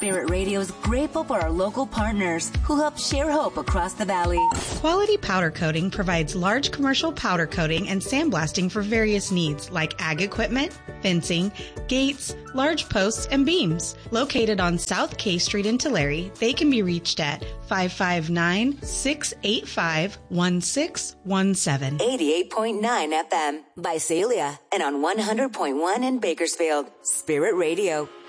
Spirit Radio is grateful for our local partners who help share hope across the valley. Quality Powder Coating provides large commercial powder coating and sandblasting for various needs like ag equipment, fencing, gates, large posts, and beams. Located on South K Street in Tulare, they can be reached at 559-685-1617. 88.9 FM, Visalia, and on 100.1 in Bakersfield. Spirit Radio.